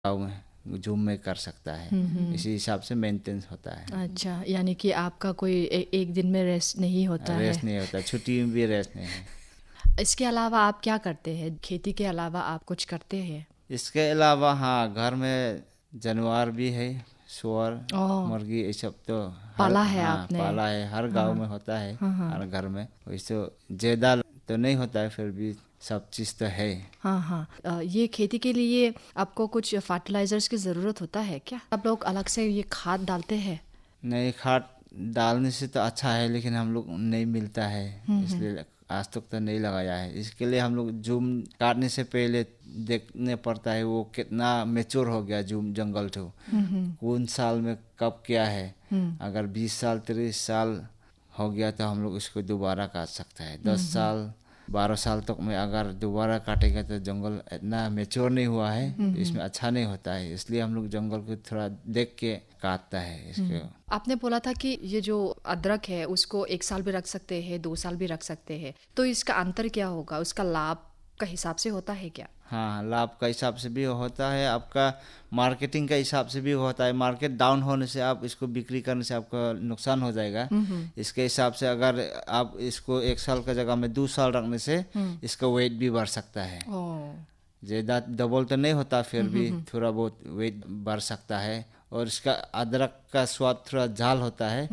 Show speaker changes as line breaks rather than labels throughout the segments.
गाँव में जूम में कर सकता है। इसी हिसाब से मेंटेन होता है।
अच्छा, यानी कि आपका कोई एक दिन में रेस्ट नहीं होता है।
रेस्ट नहीं होता, छुट्टी में भी रेस्ट नहीं है।
इसके अलावा आप क्या करते हैं? खेती के अलावा आप कुछ करते हैं?
इसके अलावा हाँ, घर में जानवर भी है, सुअर,
ओह,
मुर्गी, ये सब तो हर,
पाला है
हाँ
आपने?
पाला है, हर गांव
हाँ
में होता है,
हाँ हाँ
हर घर में। वैसे ज्यादा तो नहीं होता है, फिर भी सब चीज़ तो है।
हाँ हाँ। ये खेती के लिए आपको कुछ फर्टिलाइजर्स की ज़रूरत होता है क्या? आप लोग अलग से ये खाद डालते हैं?
नहीं, खाद डालने से तो अच्छा है, लेकिन हम लोग नहीं मिलता है, इसलिए आज तक तो नहीं लगाया है। इसके लिए हम लोग जूम काटने से पहले देखने पड़ता है वो कितना मेच्योर हो गया जूम जंगल तो, कौन साल में कब क्या है। अगर 20 साल 30 साल हो गया तो हम लोग इसको दोबारा काट सकते हैं। 10 साल 12 साल तक में अगर दोबारा काटेगा तो जंगल इतना मेच्योर नहीं हुआ है, इसमें अच्छा नहीं होता है। इसलिए हम लोग जंगल को थोड़ा देख के काटता है इसको।
आपने बोला था कि ये जो अदरक है उसको 1 साल भी रख सकते हैं, 2 साल भी रख सकते हैं, तो इसका अंतर क्या होगा? उसका लाभ का हिसाब से होता है क्या?
हाँ, लाभ का हिसाब से भी होता है, आपका मार्केटिंग का हिसाब से भी होता है। मार्केट डाउन होने से आप इसको बिक्री करने से आपका नुकसान हो जाएगा। इसके हिसाब से अगर आप इसको 1 साल का जगह में 2 साल रखने से इसका वेट भी बढ़ सकता है।
ओह।
ज़्यादा डबल तो नहीं होता, फिर भी थोड़ा बहुत वेट बढ़ सकता है। और इसका अदरक का स्वाद थोड़ा झाल होता है,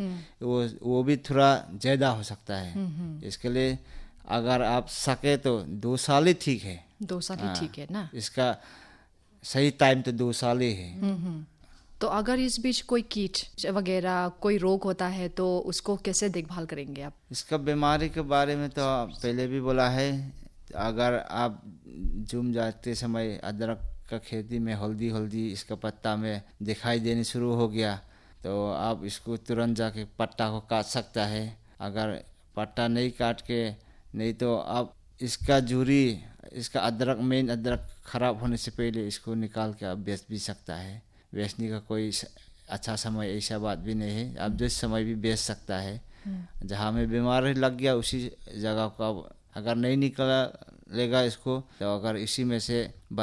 वो भी थोड़ा ज़्यादा हो सकता है। इसके लिए अगर आप सके तो 2 साल ही ठीक है।
2 साल ही ठीक
हाँ,
है ना?
इसका सही टाइम तो 2 साल ही है।
तो अगर इस बीच कोई कीट वगैरह कोई रोग होता है तो उसको कैसे देखभाल करेंगे आप?
इसका बीमारी के बारे में तो पहले भी बोला है। अगर आप जूम जाते समय अदरक का खेती में हल्दी हल्दी इसका पत्ता में दिखाई देने शुरू हो गया, तो आप इसको तुरंत जाके पत्ता को काट सकता है। अगर पत्ता नहीं काट के, नहीं तो आप इसका जूरी, इसका अदरक, मेन अदरक खराब होने से पहले इसको निकाल के आप बेच भी सकता है। बेचने का कोई अच्छा समय ऐसा बात भी नहीं है, आप जिस समय भी बेच सकता है। जहाँ में बीमारी लग गया उसी जगह को अब अगर नहीं निकला लेगा इसको, तो अगर इसी में से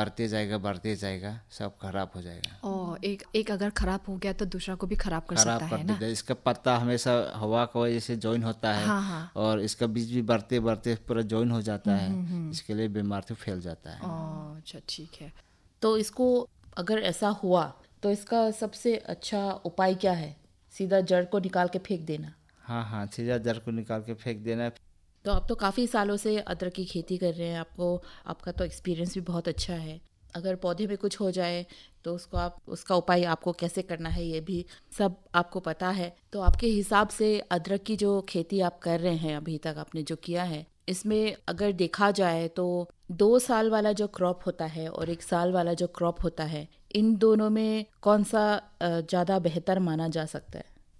बढ़ते जाएगा, सब खराब हो जाएगा।
और एक एक अगर खराब हो गया तो दूसरा को भी खराब कर
खराब
सकता
कर
है ना?
देता है। इसका पत्ता हमेशा हवा की वजह से जॉइन होता है,
हाँ हाँ।
और इसका बीज भी बढ़ते बढ़ते पूरा जॉइन हो जाता है। इसके लिए बीमार तो फैल जाता है।
अच्छा ठीक है।
तो इसको अगर ऐसा हुआ तो इसका सबसे अच्छा उपाय क्या है? सीधा जड़ को निकाल के फेंक देना?
हाँ हाँ, सीधा जड़ को निकाल के फेंक देना।
तो आप तो काफ़ी सालों से अदरक की खेती कर रहे हैं, आपका तो एक्सपीरियंस भी बहुत अच्छा है। अगर पौधे में कुछ हो जाए तो उसका उपाय आपको कैसे करना है ये भी सब आपको पता है। तो आपके हिसाब से अदरक की जो खेती आप कर रहे हैं, अभी तक आपने जो किया है, इसमें अगर देखा जाए तो 2 साल वाला जो क्रॉप होता है और 1 साल वाला जो क्रॉप होता है, इन दोनों में कौन सा ज़्यादा बेहतर माना जा सकता है?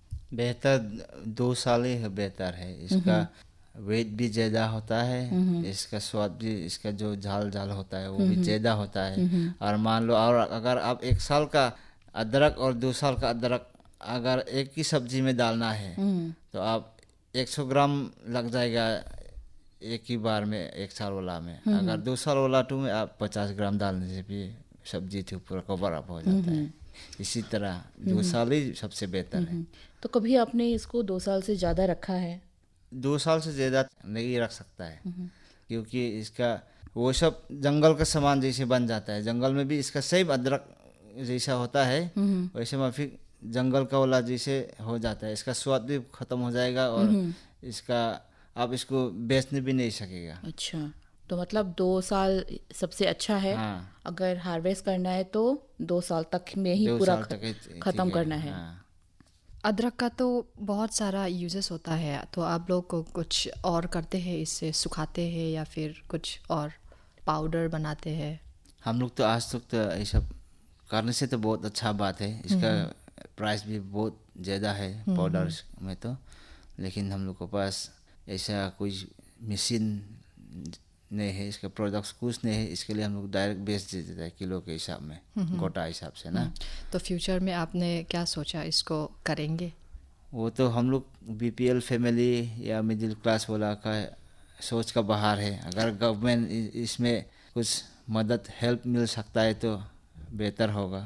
बेहतर 2 साल ही है, बेहतर है। इसका वेट भी ज़्यादा होता है, इसका स्वाद भी, इसका जो झाल झाल होता है वो भी ज़्यादा होता है। और मान लो, और अगर आप 1 साल का अदरक और 2 साल का अदरक अगर एक ही सब्जी में डालना है, तो आप 100 ग्राम लग जाएगा एक ही बार में 1 साल वाला में। अगर 2 साल वाला टू में आप 50 ग्राम डालने से भी सब्जी तो पूरा कवर अप हो जाता है। इसी तरह 2 साल ही सबसे बेहतर है।
तो कभी आपने इसको 2 साल से ज़्यादा रखा है?
2 साल से ज़्यादा नहीं रख सकता है, क्योंकि इसका वो सब जंगल का सामान जैसे बन जाता है। जंगल में भी इसका सेम अदरक जैसा होता है, वैसे में फिर जंगल का वाला जैसे हो जाता है। इसका स्वाद भी खत्म हो जाएगा, और इसका आप इसको बेचने भी नहीं सकेगा।
अच्छा, तो मतलब 2 साल सबसे अच्छा है।
हाँ,
अगर हार्वेस्ट करना है तो 2 साल तक में ही
2 साल तक ही ठीक
खत्म
है।
करना है।
हाँ,
अदरक का तो बहुत सारा यूजेस होता है, तो आप लोग को कुछ और करते हैं इससे? सुखाते हैं या फिर कुछ और पाउडर बनाते हैं?
हम लोग तो आज तक तो ये सब करने से तो बहुत अच्छा बात है। इसका प्राइस भी बहुत ज़्यादा है पाउडर में तो, लेकिन हम लोग के पास ऐसा कोई मशीन नहीं है, इसका प्रोडक्ट्स कुछ नहीं है। इसके लिए हम लोग डायरेक्ट बेच देते हैं किलो के हिसाब में, गोटा हिसाब से ना।
तो फ्यूचर में आपने क्या सोचा, इसको करेंगे?
वो तो हम लोग बीपीएल फैमिली या मिडिल क्लास वाला का सोच का बाहर है। अगर गवर्नमेंट इसमें कुछ मदद हेल्प मिल सकता है तो बेहतर होगा।